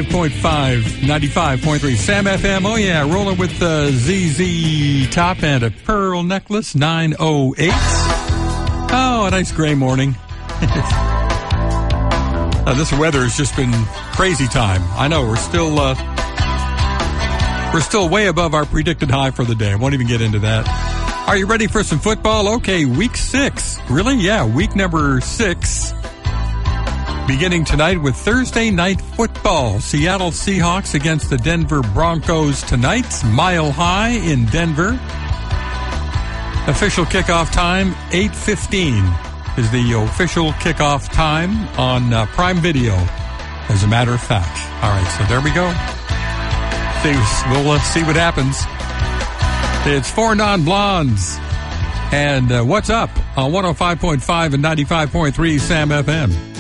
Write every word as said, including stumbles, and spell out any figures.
ninety-five point five, ninety-five point three Sam F M. Oh, yeah, rolling with the Z Z Top and a pearl necklace, nine oh eight. Oh, a nice gray morning. uh, this weather has just been crazy time. I know, we're still, uh, we're still way above our predicted high for the day. I won't even get into that. Are you ready for some football? Okay, week six. Really? Yeah, week number six. Beginning tonight with Thursday night football. Seattle Seahawks against the Denver Broncos tonight. Mile High in Denver. Official kickoff time, eight fifteen is the official kickoff time on uh, Prime Video, as a matter of fact. All right, so there we go. See, we'll uh, see what happens. It's Four Non-Blondes. And uh, what's up on one oh five point five and ninety-five point three Sam F M.